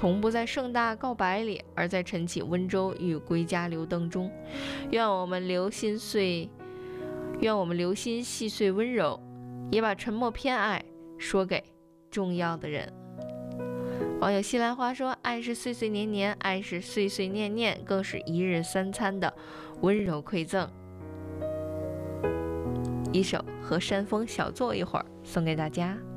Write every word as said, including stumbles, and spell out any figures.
从不在盛大告白里，而在晨起温州与归家留灯中。愿我们留心碎，愿我们留心细碎温柔，也把沉默偏爱说给重要的人。网友西兰花说：“爱是岁岁年年，爱是岁岁念念，更是一日三餐的温柔馈赠。”一首《和山峰小坐一会儿》送给大家。